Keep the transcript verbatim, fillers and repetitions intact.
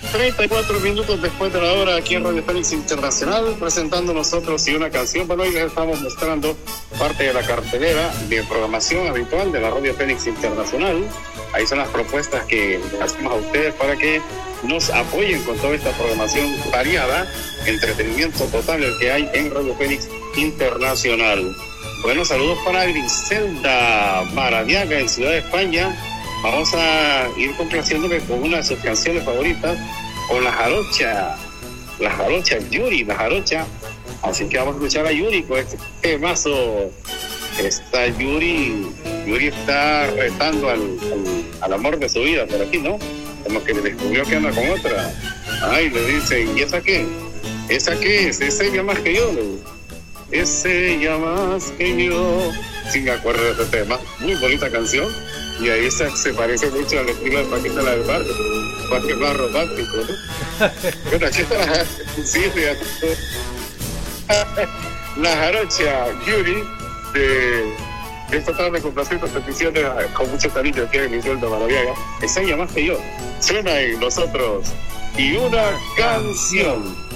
treinta y cuatro minutos después de la hora aquí en Radio Fénix Internacional, presentando nosotros y una canción. Bueno, hoy les estamos mostrando parte de la cartelera de programación habitual de la Radio Fénix Internacional. Ahí son las propuestas que hacemos a ustedes para que nos apoyen con toda esta programación variada, entretenimiento total el que hay en Radio Fénix Internacional. Bueno, saludos para Griselda Maradiaga en Ciudad de España. Vamos a ir complaciéndole con una de sus canciones favoritas, con La Jarocha, La Jarocha, Yuri, La Jarocha. Así que vamos a escuchar a Yuri con este temazo. Está Yuri, Yuri está retando al, al, al amor de su vida por aquí, ¿no? Como que le descubrió que anda con otra. Ay, le dicen, ¿y esa qué? ¿Esa qué es? ¿Es ella más que yo? Es ella más que yo. Sí me acuerdo de este tema, muy bonita canción. Y ahí se, se parece mucho al estilo de Paquita la del Barrio, más que más romántico, ¿no? Bueno, aquí está la, sí, fíjate. La Jarocha, Yuri, de, de esta tarde complaciendo peticiones con mucho cariño aquí en Griselda Maradiaga. Es ella más que yo. Suena en nosotros y una canción.